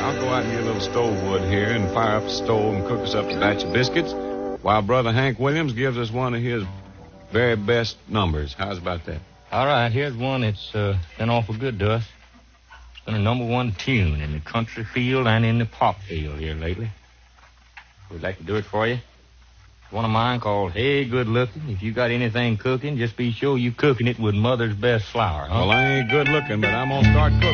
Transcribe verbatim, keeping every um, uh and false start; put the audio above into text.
I'll go out and get a little stove wood here and fire up the stove and cook us up a batch of biscuits while Brother Hank Williams gives us one of his very best numbers. How's about that? All right, here's one that's uh, been awful good to us. It's been a number one tune in the country field and in the pop field here lately. We'd like to do it for you. One of mine called Hey Good Looking. If you got anything cooking, just be sure you cooking it with Mother's best flour. Huh? Well, I ain't good looking, but I'm going to start cooking.